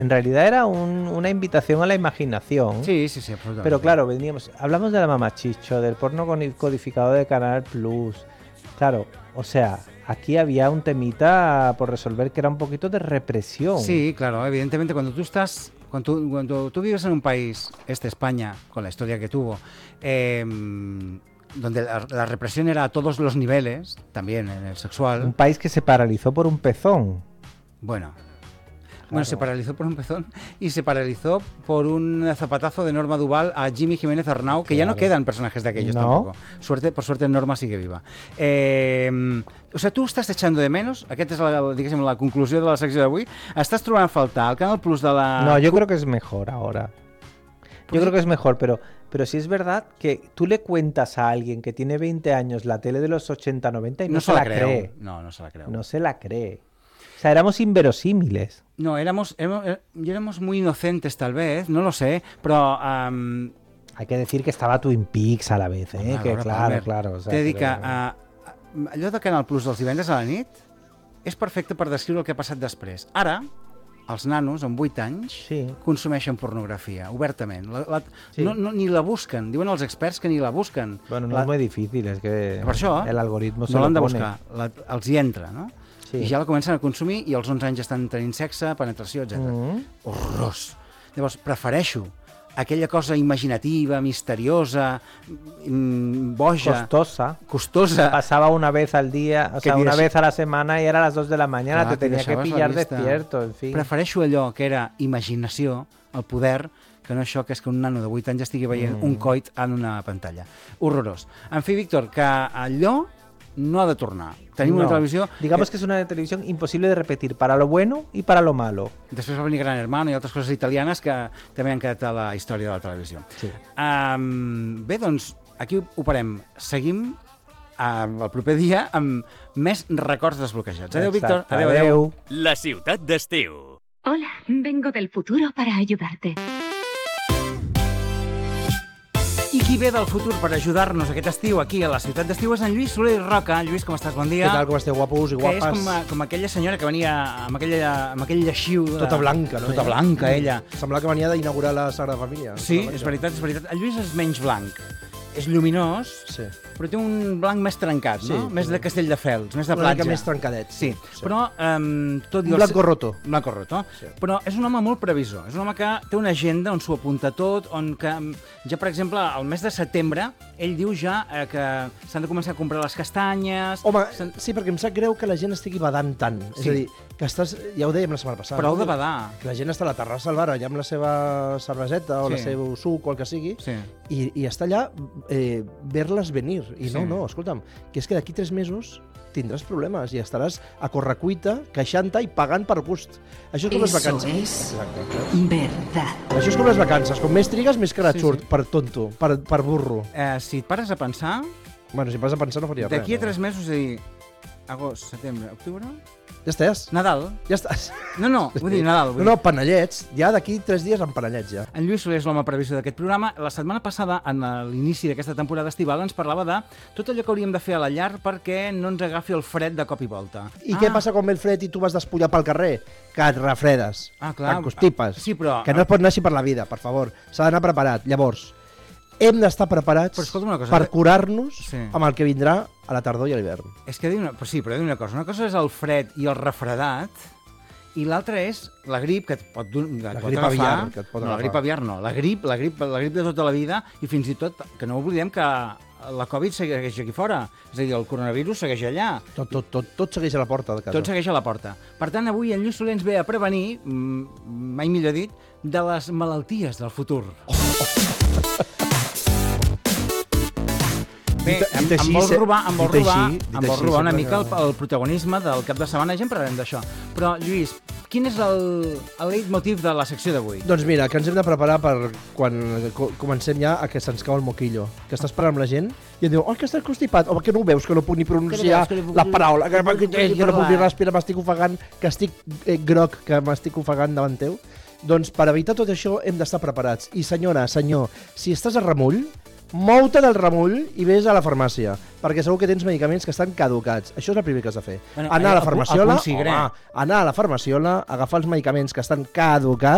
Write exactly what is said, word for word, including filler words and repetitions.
En realidad era un, una invitación a la imaginación. Sí, sí, sí, absolutamente. Pero claro, veníamos, hablamos de la mamachicho, del porno codificado de Canal Plus. Claro, o sea, aquí había un temita por resolver que era un poquito de represión. Sí, claro, evidentemente cuando tú estás, cuando tú, cuando tú vives en un país, este España, con la historia que tuvo, eh, donde la, la represión era a todos los niveles, también en el sexual. Un país que se paralizó por un pezón. Bueno. Bueno, se paralizó por un pezón y se paralizó por un zapatazo de Norma Duval a Jimmy Jiménez Arnau, que claro. Ya no quedan personajes de aquellos no. tampoco. Suerte, por suerte Norma sigue viva. Eh, o sea, tu estàs echando de menos, aquesta és la, diguéssim, la conclusió de la secció d'avui, estàs trobant a faltar el Canal Plus de la... No, yo creo que es mejor ahora. Yo creo que es mejor, pero, pero sí es verdad que tú le cuentas a alguien que tiene veinte años la tele de los ochenta, noventa y no, no se, se la creo. cree. No, no se la creo. No se la cree. O sea, éramos inverosímiles. No, éramos, éramos, éramos muy inocentes tal vez, no lo sé, pero... Um... Hay que decir que estaba Twin Peaks a la vez, eh? Claro, que claro, claro, claro. O sea, T'he dit que però... uh, allò de Canal Plus dels divendres a la nit és perfecte per descriure el que ha passat després. Ara, els nanos, amb vuit anys, sí. consumeixen pornografia, obertament. La, la, sí. no, no, ni la busquen. Diuen els experts que ni la busquen. Bueno, no la... es muy difícil, es que per això, el algoritmo se no lo l'han de pone. buscar, la, els hi entra, no? Sí. I ja la comencen a consumir i als onze anys estan tenint sexe, penetració, etcètera. Mm-hmm. Horrorós. Llavors, prefereixo aquella cosa imaginativa, misteriosa, mmm, boja... Costosa. Costosa. Pasaba una vez al día, o sea, una vez a la semana y era a las dos de la mañana, Clar, te tenía que pillar despierto, en fin. Prefereixo allò que era imaginació, el poder, que no això que és que un nano de vuit anys estigui veient mm. un coit en una pantalla. Horrorós. En fi, Víctor, que allò no ha de tornar. Tenim no. una televisió... Digamos que... que es una televisión imposible de repetir para lo bueno y para lo malo. Després va venir Gran Hermano i altres coses italianes que també han quedat a la història de la televisió. Sí. Um, bé, doncs, aquí ho parem. Seguim um, el proper dia amb més records desbloquejats. Adéu, Víctor. Adéu, adéu. La ciutat d'estiu. Hola, vengo del futuro para ayudarte. I qui ve del futur per ajudar-nos aquest estiu aquí a la ciutat d'estiu és en Lluís Soler Roca. Lluís, com estàs? Bon dia. Què tal, com esteu, guapos i guapes? Que és com, com aquella senyora que venia amb, aquella, amb aquell lleixiu... De... Tota blanca, no? Tota blanca, ella. Semblava que venia d'inaugurar la Sagrada Família. Sí, és veritat, és veritat. El Lluís és menys blanc. És lluminós, sí. Però té un blanc més trencat, sí, no? Més de Castelldefels, més de una platja. Una mica més trencadet. Sí, sí. Però... Um, tot un blanco roto. Un blanco roto. Sí. Però és un home molt previsor. És un home que té una agenda on s'ho apunta tot, on que ja, per exemple, al mes de setembre, ell diu ja eh, que s'han de començar a comprar les castanyes... Home, sí, perquè em sap greu que la gent estigui badant tant. Sí. És a dir, que estàs... Ja ho dèiem la setmana passada. Prou de badar. Que la gent està a la terrassa al bar allà amb la seva cerveseta o sí. la seva suc o el que sigui, sí. i, i està allà eh, ver-les venir. I sí. no, no, escolta'm, que és que d'aquí tres mesos tindràs problemes i estaràs a correcuita, queixant-te i pagant per gust. Això és com les vacances. Eso es verdad. Això és com les vacances. Com més trigues, més carat sí, surt, sí. per tonto, per, per burro. Eh, si et pares a pensar... Bueno, si pares a pensar no faria res. D'aquí a tres no? mesos, és a dir, agost, setembre, octubre... Ja estàs. Nadal. Ja estàs. No, no, vull dir Nadal. Vull no, no, panellets. Ja d'aquí tres dies amb panellets, ja. En Lluís Soler és l'home previsor d'aquest programa. La setmana passada, en l'inici d'aquesta temporada estival, ens parlava de tot allò que hauríem de fer a la llar perquè no ens agafi el fred de cop i volta. I ah. què passa quan ve el fred i tu vas despullar pel carrer? Que et refredes. Ah, clar. Et constipes. Sí, però... Que no es pot anar així per la vida, per favor. S'ha d'anar preparat. Llavors, hem d'estar preparats cosa, per curar-nos sí. amb el que vindrà a la tardor i a l'hivern. És que diu una... Però sí, però diu una cosa. Una cosa és el fred i el refredat i l'altra és la grip que et pot, que la et pot grip agafar. aviar, que et pot no, agafar. la grip aviar no. La grip, la, grip, la grip de tota la vida i fins i tot, que no oblidem que la Covid segueix aquí fora. És a dir, el coronavirus segueix allà. Tot, tot, tot, tot segueix a la porta de casa. Tot segueix a la porta. Per tant, avui en Lluís Soler ens ve a prevenir, mai millor dit, de les malalties del futur. Oh, oh. Bé, em, em vol robar, em vol robar, em vol robar una mica el, el protagonisme del cap de setmana, ja en parlarem d'això. Però, Lluís, quin és el, el leitmotiv de la secció d'avui? Doncs mira, que ens hem de preparar per quan co comencem ja a que se'ns cau el moquillo. Que estàs parlant amb la gent i et diu, oh, que estàs constipat, o que no ho veus, que no puc ni pronunciar que no veus, que no puc, la paraula, que, que, que, que, que no puc ni respirar, m'estic ofegant, que estic eh, groc, que m'estic ofegant davant teu. Doncs per evitar tot això hem d'estar preparats. I senyora, senyor, si estàs a remull, mou-te del remull i vés a la farmàcia, perquè segur que tens medicaments que estan caducats. Això és el primer que has de fer. Bueno, anar a la farmaciola, home, anar a la farmaciola, agafar els medicaments que estan caducats